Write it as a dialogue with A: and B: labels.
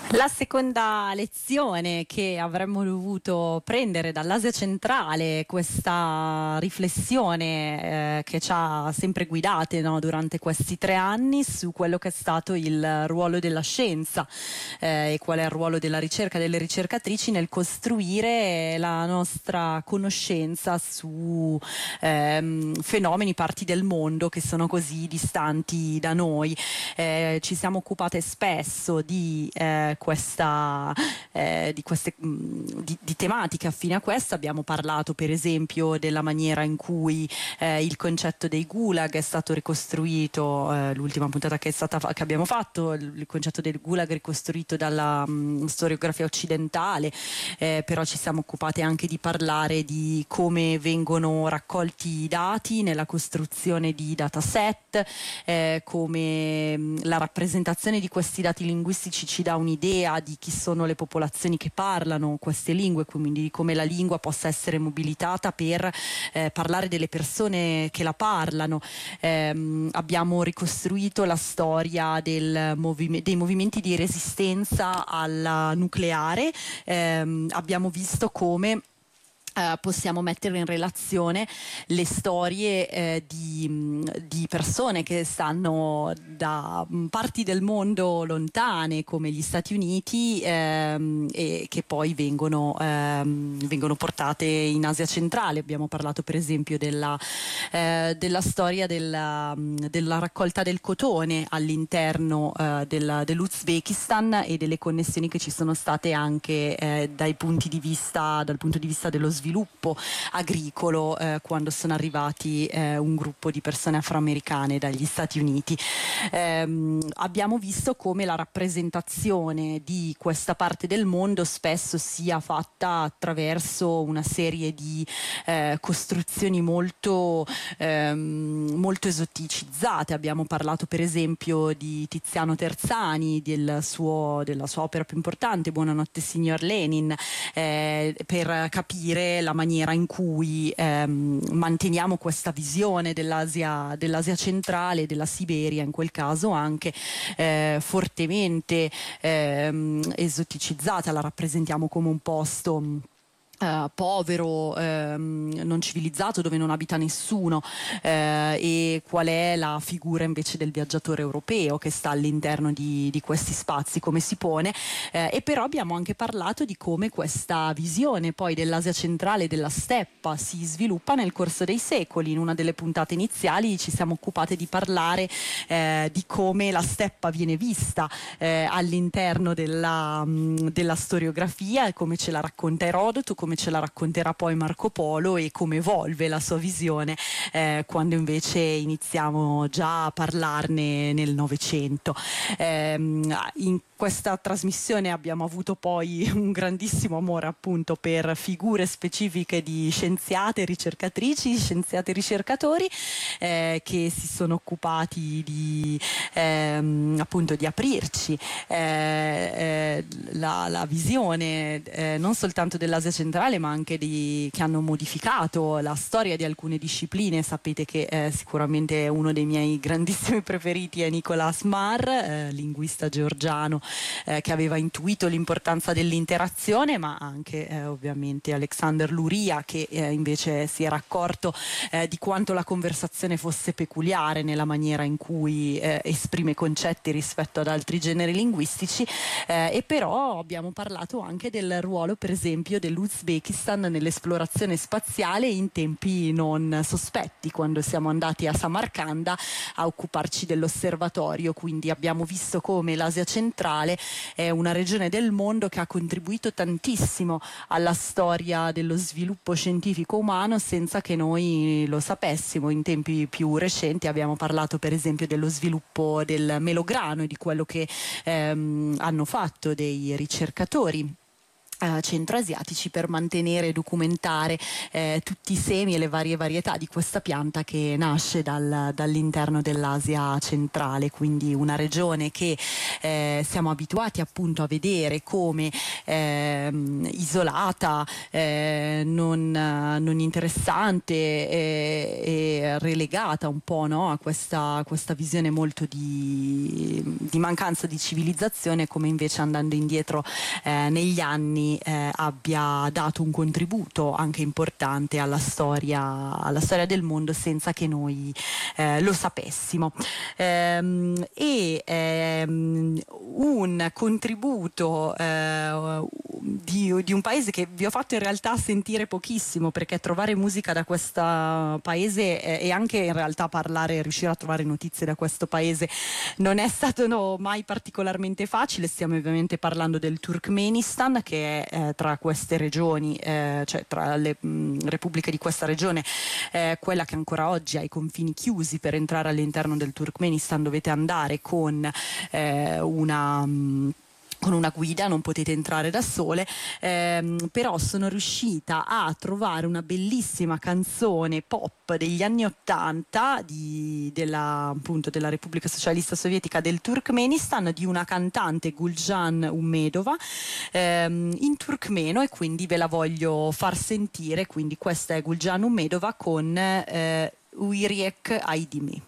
A: La seconda lezione che avremmo dovuto prendere dall'Asia centrale, questa riflessione che ci ha sempre guidate, no, durante questi 3 anni su quello che è stato il ruolo della scienza e qual è il ruolo della ricerca, delle ricercatrici nel costruire la nostra conoscenza su fenomeni, parti del mondo che sono così distanti da noi. Ci siamo occupate spesso di di tematiche affine a questa. Abbiamo parlato per esempio della maniera in cui il concetto dei gulag è stato ricostruito, l'ultima puntata che abbiamo fatto, il concetto del gulag ricostruito dalla storiografia occidentale, però ci siamo occupati anche di parlare di come vengono raccolti i dati nella costruzione di dataset, come la rappresentazione di questi dati linguistici ci dà un'idea di chi sono le popolazioni che parlano queste lingue, quindi di come la lingua possa essere mobilitata per parlare delle persone che la parlano. Abbiamo ricostruito la storia dei movimenti di resistenza al nucleare. Abbiamo visto come possiamo mettere in relazione le storie di persone che stanno da parti del mondo lontane come gli Stati Uniti e che poi vengono portate in Asia centrale. Abbiamo parlato per esempio della storia della raccolta del cotone all'interno dell'Uzbekistan e delle connessioni che ci sono state anche dal punto di vista dello sviluppo agricolo quando sono arrivati un gruppo di persone afroamericane dagli Stati Uniti. Abbiamo visto come la rappresentazione di questa parte del mondo spesso sia fatta attraverso una serie di costruzioni molto esoticizzate. Abbiamo parlato per esempio di Tiziano Terzani, della sua opera più importante, Buonanotte signor Lenin, per capire la maniera in cui manteniamo questa visione dell'Asia centrale, della Siberia in quel caso anche fortemente esoticizzata. La rappresentiamo come un posto povero, non civilizzato, dove non abita nessuno, e qual è la figura invece del viaggiatore europeo che sta all'interno di questi spazi, come si pone, e però abbiamo anche parlato di come questa visione poi dell'Asia centrale, della steppa, si sviluppa nel corso dei secoli. In una delle puntate iniziali ci siamo occupate di parlare di come la steppa viene vista all'interno della storiografia, e come ce la racconta Erodoto, come ce la racconterà poi Marco Polo, e come evolve la sua visione quando invece iniziamo già a parlarne nel Novecento. In questa trasmissione abbiamo avuto poi un grandissimo amore appunto per figure specifiche di scienziate, ricercatrici, scienziati e ricercatori che si sono occupati di appunto di aprirci la visione non soltanto dell'Asia centrale, ma anche che hanno modificato la storia di alcune discipline. Sapete che sicuramente uno dei miei grandissimi preferiti è Nicolas Marr, linguista georgiano, che aveva intuito l'importanza dell'interazione, ma anche ovviamente Alexander Luria, che invece si era accorto di quanto la conversazione fosse peculiare nella maniera in cui esprime concetti rispetto ad altri generi linguistici, e però abbiamo parlato anche del ruolo per esempio dell'Uzbekistan nell'esplorazione spaziale in tempi non sospetti, quando siamo andati a Samarcanda a occuparci dell'osservatorio. Quindi abbiamo visto come l'Asia centrale è una regione del mondo che ha contribuito tantissimo alla storia dello sviluppo scientifico umano senza che noi lo sapessimo. In tempi più recenti abbiamo parlato per esempio dello sviluppo del melograno e di quello che hanno fatto dei ricercatori centroasiatici per mantenere e documentare tutti i semi e le varie varietà di questa pianta che nasce dall'interno dell'Asia centrale, quindi una regione che siamo abituati appunto a vedere come isolata, non interessante e relegata un po', no, a questa visione molto di mancanza di civilizzazione, come invece andando indietro negli anni abbia dato un contributo anche importante alla storia del mondo senza che noi lo sapessimo. Un contributo di un paese che vi ho fatto in realtà sentire pochissimo, perché trovare musica da questo paese e anche in realtà riuscire a trovare notizie da questo paese non è stato mai particolarmente facile. Stiamo ovviamente parlando del Turkmenistan, che è tra queste regioni, cioè tra le repubbliche di questa regione, quella che ancora oggi ha i confini chiusi. Per entrare all'interno del Turkmenistan dovete andare con una guida, non potete entrare da sole, però sono riuscita a trovare una bellissima canzone pop degli anni '80 appunto della Repubblica Socialista Sovietica del Turkmenistan, di una cantante, Guljan Umedova, in turkmeno, e quindi ve la voglio far sentire. Quindi questa è Guljan Umedova con Uyriek Aydimi.